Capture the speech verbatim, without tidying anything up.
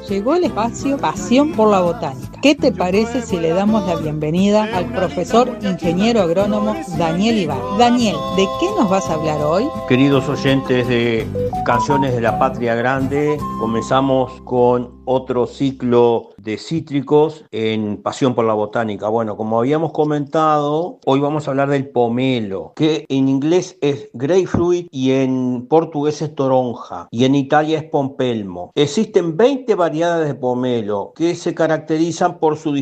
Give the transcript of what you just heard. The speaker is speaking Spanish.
llegó el espacio Pasión por la Botánica. ¿Qué te parece si le damos la bienvenida al profesor ingeniero agrónomo Daniel Ibar? Daniel, ¿de qué nos vas a hablar hoy? Queridos oyentes de Canciones de la Patria Grande, comenzamos con otro ciclo de cítricos en Pasión por la Botánica. Bueno, como habíamos comentado, hoy vamos a hablar del pomelo, que en inglés es grapefruit y en portugués es toronja y en Italia es pompelmo. Existen veinte variedades de pomelo que se caracterizan por su